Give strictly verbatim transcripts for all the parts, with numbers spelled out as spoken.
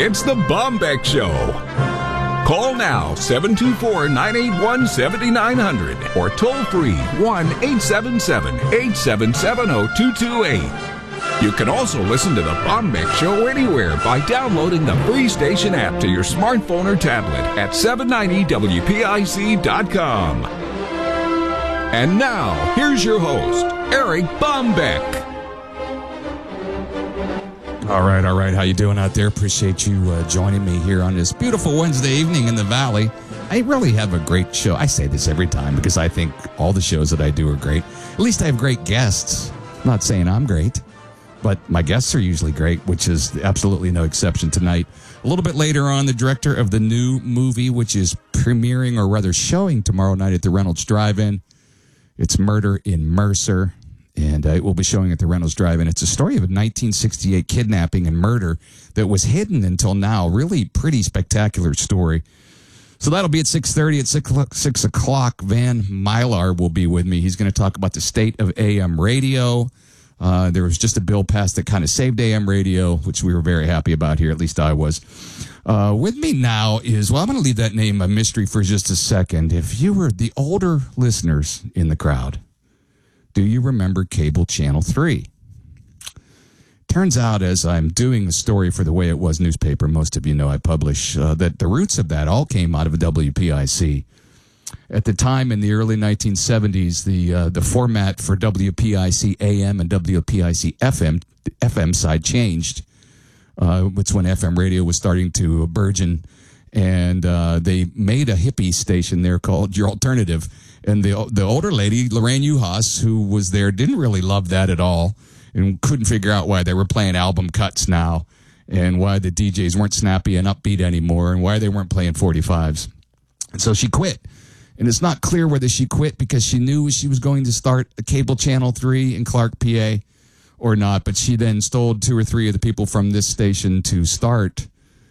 It's the Bombeck Show. Call now, seven two four, nine eight one, seven nine zero zero or toll free one eight seven seven, eight seven seven, zero two two eight. You can also listen to the Bombeck Show anywhere by downloading the free station app to your smartphone or tablet at seven ninety W P I C dot com. And now, here's your host, Eric Bombeck. All right, all right. How you doing out there? Appreciate you uh, joining me here on this beautiful Wednesday evening in the Valley. I really have a great show. I say this every time because I think all the shows that I do are great. At least I have great guests. I'm not saying I'm great, but my guests are usually great, which is absolutely no exception tonight. A little bit later on, the director of the new movie, which is premiering or rather showing tomorrow night at the Reynolds Drive-In. It's Murder in Mercer. And uh, it will be showing at the Reynolds Drive-In. It's a story of a nineteen sixty-eight kidnapping and murder that was hidden until now. Really pretty spectacular story. So that'll be at six thirty. At six o'clock, Van Mylar will be with me. He's going to talk about the state of A M radio. Uh, there was just a bill passed that kind of saved A M radio, which we were very happy about here. At least I was. Uh, with me now is, well, I'm going to leave that name a mystery for just a second. If you were the older listeners in the crowd, do you remember Cable Channel three? Turns out, as I'm doing the story for the Way It Was newspaper, most of you know I publish, uh, that the roots of that all came out of W P I C. At the time, in the early nineteen seventies, the uh, the format for W P I C A M and W P I C F M, the F M side changed. Uh, it's when F M radio was starting to burgeon, and uh, they made a hippie station there called Your Alternative. And the the older lady, Lorraine Uhas, who was there, didn't really love that at all and couldn't figure out why they were playing album cuts now and why the D Js weren't snappy and upbeat anymore and why they weren't playing forty-fives. And so she quit. And it's not clear whether she quit because she knew she was going to start a Cable Channel three in Clark, P A or not. But she then stole two or three of the people from this station to start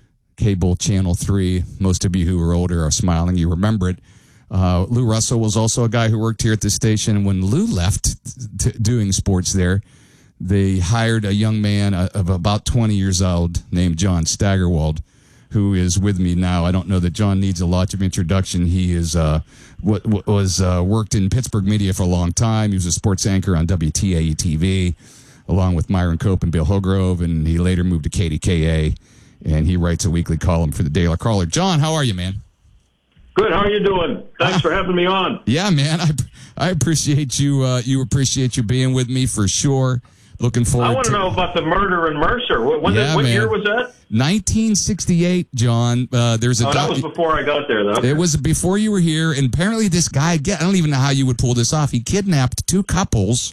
Cable Channel three. Most of you who are older are smiling. You remember it. Uh, Lou Russell was also a guy who worked here at the station. And when Lou left t- doing sports there, they hired a young man uh, of about twenty years old named John Staggerwald, who is with me now. I don't know that John needs a lot of introduction. He is uh, w- w- was uh, worked in Pittsburgh media for a long time. He was a sports anchor on W T A E T V, along with Myron Cope and Bill Hillgrove, and he later moved to K D K A, and he writes a weekly column for the Daily Caller. John, how are you, man? Good. How are you doing? Thanks for having me on. Yeah, man. I I appreciate you. Uh, you appreciate you being with me for sure. Looking forward. I want to, to know about the murder in Mercer. When yeah, did, what man. year was that? nineteen sixty-eight, John. Uh, there's a. Oh, doc- that was before I got there, though. It was before you were here, and apparently this guy. I don't even know how you would pull this off. He kidnapped two couples,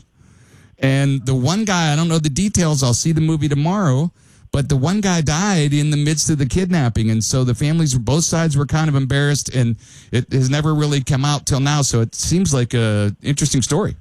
and the one guy. I don't know the details. I'll see the movie tomorrow. But the one guy died in the midst of the kidnapping, and so the families, both sides, were kind of embarrassed, and it has never really come out till now. So it seems like a interesting story.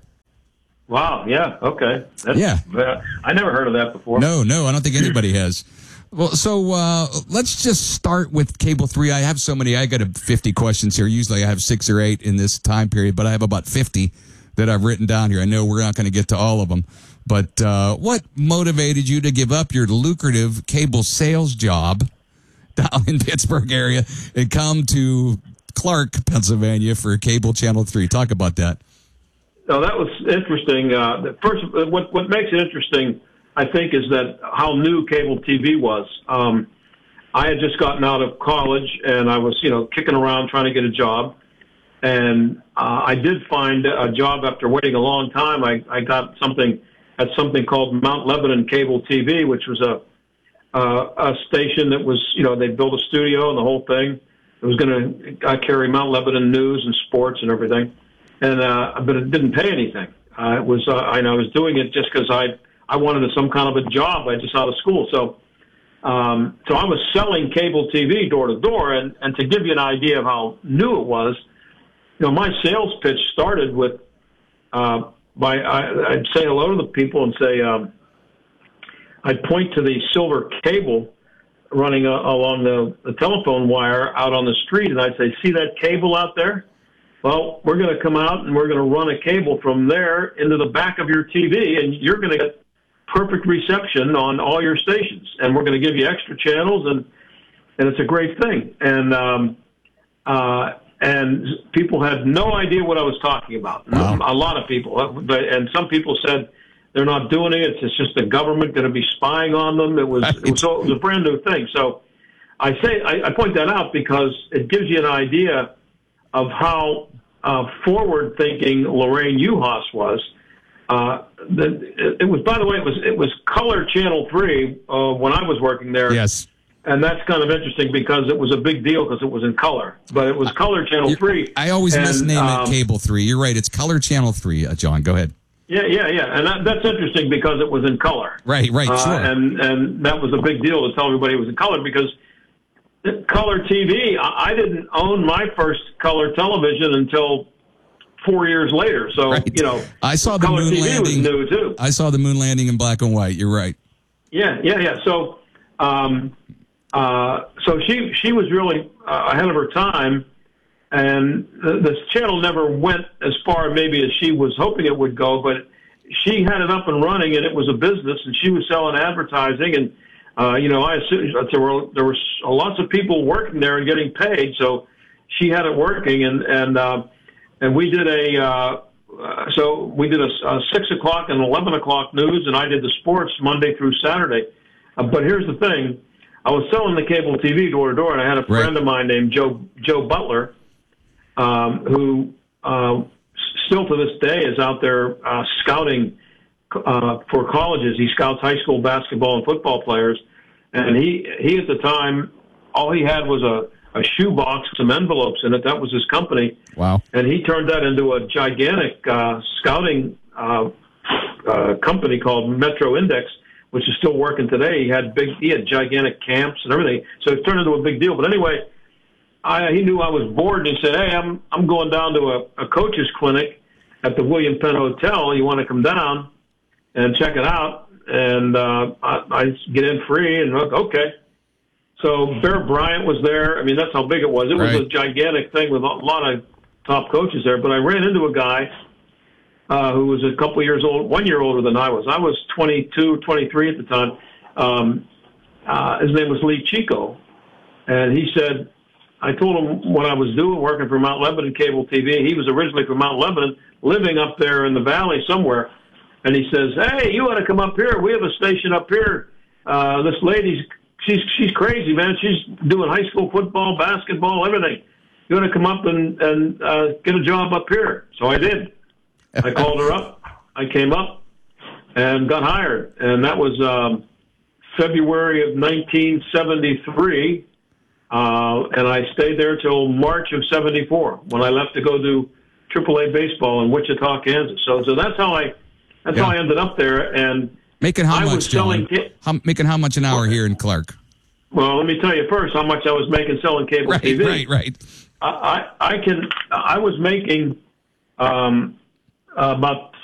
Wow. Yeah. Okay. That's, yeah. Uh, I never heard of that before. No, no, I don't think anybody has. Well, so uh, let's just start with Cable three. I have so many. I got fifty questions here. Usually I have six or eight in this time period, but I have about fifty that I've written down here. I know we're not going to get to all of them. But uh, what motivated you to give up your lucrative cable sales job down in Pittsburgh area and come to Clark, Pennsylvania for Cable Channel three? Talk about that. No, that was interesting. Uh, first, what, what makes it interesting, I think, is that how new cable T V was. Um, I had just gotten out of college, and I was, you know, kicking around trying to get a job. And uh, I did find a job after waiting a long time. I, I got something at something called Mount Lebanon Cable T V, which was a uh, a station that was, you know, they built a studio and the whole thing. It was going to uh, carry Mount Lebanon news and sports and everything. And uh, but it didn't pay anything. Uh, it was, uh, I, I was doing it just because I I wanted some kind of a job. I just out of school, so um, so I was selling cable T V door to door. And and to give you an idea of how new it was, you know, my sales pitch started with. Uh, By I, I'd say hello to the people and say, um, I'd point to the silver cable running uh, along the, the telephone wire out on the street, and I'd say, see that cable out there? Well, we're going to come out and we're going to run a cable from there into the back of your T V, and you're going to get perfect reception on all your stations. And we're going to give you extra channels, and and it's a great thing. And um, uh, and people had no idea what I was talking about. Wow. A lot of people, but and some people said they're not doing it. It's just the government going to be spying on them. It was Right. it was, it was a brand new thing. So I say I, I point that out because it gives you an idea of how uh, forward-thinking Lorraine Uhas was. Uh, the, it, it was, by the way, it was it was Color Channel three uh, when I was working there. Yes. And that's kind of interesting because it was a big deal because it was in color. But it was Color Channel You're, three. I always and, misname um, it Cable three. You're right. It's Color Channel three, uh, John. Go ahead. Yeah, yeah, yeah. And that, that's interesting because it was in color. Right, right, uh, sure. And, and that was a big deal to tell everybody it was in color because color T V, I, I didn't own my first color television until four years later. So, Right. you know, I saw the color moon T V landing. was new, too. I saw the moon landing in black and white. You're right. Yeah, yeah, yeah. So, um, uh, so she she was really uh, ahead of her time, and the, the channel never went as far maybe as she was hoping it would go, but she had it up and running, and it was a business, and she was selling advertising, and uh, you know, I assume there were there were lots of people working there and getting paid, so she had it working, and and uh, and we did a. Uh, Uh, so we did a, a six o'clock and eleven o'clock news, and I did the sports Monday through Saturday. Uh, but here's the thing: I was selling the cable T V door to door, and I had a Right. friend of mine named Joe Joe Butler, um, who uh, still to this day is out there uh, scouting uh, for colleges. He scouts high school basketball and football players, and he he at the time all he had was a. a shoebox, some envelopes in it. That was his company. Wow. And he turned that into a gigantic uh, scouting uh, uh, company called Metro Index, which is still working today. He had big, he had gigantic camps and everything. So it turned into a big deal. But anyway, I, he knew I was bored, and he said, "Hey, I'm I'm going down to a, a coach's clinic at the William Penn Hotel. You want to come down and check it out?" And uh, I, I get in free, and okay. So Bear Bryant was there. I mean, that's how big it was. It was Right. a gigantic thing with a lot of top coaches there. But I ran into a guy uh, who was a couple years old, one year older than I was. I was twenty-two, twenty-three at the time. Um, uh, his name was Lee Chico. And he said, I told him what I was doing, working for Mount Lebanon Cable T V. He was originally from Mount Lebanon, living up there in the valley somewhere. And he says, "Hey, you ought to come up here. We have a station up here. Uh, this lady's She's she's crazy, man. She's doing high school football, basketball, everything. You want to come up and, and uh, get a job up here?" So I did. I called her up. I came up and got hired. And that was um, February of nineteen seventy-three. Uh, and I stayed there till March of seventy-four when I left to go do triple A baseball in Wichita, Kansas. So so that's how I that's Yeah. how I ended up there. And Making how I much, was selling John? ca- How, making how much an hour here in Clark? Well, let me tell you first how much I was making selling cable Right, T V. right, right. I, I, I can. I was making um, about